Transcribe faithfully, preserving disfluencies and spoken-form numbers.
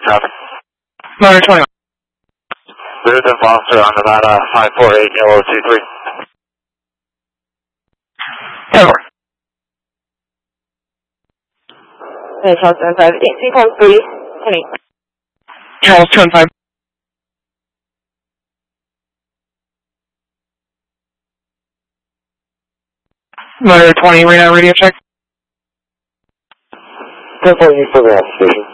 Traffic. Runway twenty. Lieutenant Foster on Nevada five four eight Yellow two three. ten four. Hey, Charles seven five eight three times three. twenty. Charles two one five. Runway twenty, radar radio check. ten four, you further out station.